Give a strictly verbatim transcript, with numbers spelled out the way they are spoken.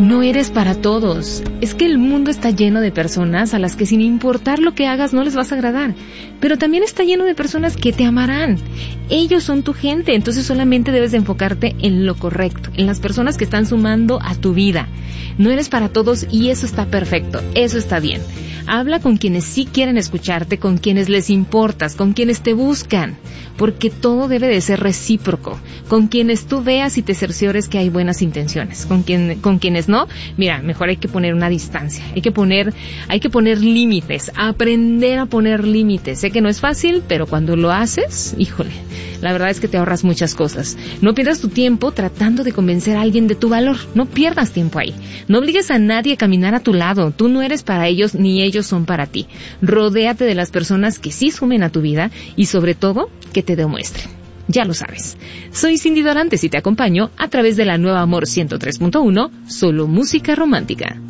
No eres para todos. Es que el mundo está lleno de personas a las que sin importar lo que hagas no les vas a agradar. Pero también está lleno de personas que te amarán. Ellos son tu gente, entonces solamente debes de enfocarte en lo correcto, en las personas que están sumando a tu vida. No eres para todos y eso está perfecto, eso está bien. Habla con quienes sí quieren escucharte, con quienes les importas, con quienes te buscan, porque todo debe de ser recíproco. Con quienes tú veas y te cerciores que hay buenas intenciones. Con quien, con quienes no, mira, mejor hay que poner una distancia. Hay que poner, hay que poner límites, aprender a poner límites. Sé que no es fácil, pero cuando lo haces, híjole, la verdad es que te ahorras muchas cosas. No pierdas tu tiempo tratando de convencer a alguien de tu valor. No pierdas tiempo ahí. No obligues a nadie a caminar a tu lado. Tú no eres para ellos ni ellos son para ti. Rodéate de las personas que sí sumen a tu vida y sobre todo que te demuestren. Ya lo sabes. Soy Cindy Dorantes y te acompaño a través de la Nueva Amor ciento tres punto uno, solo música romántica.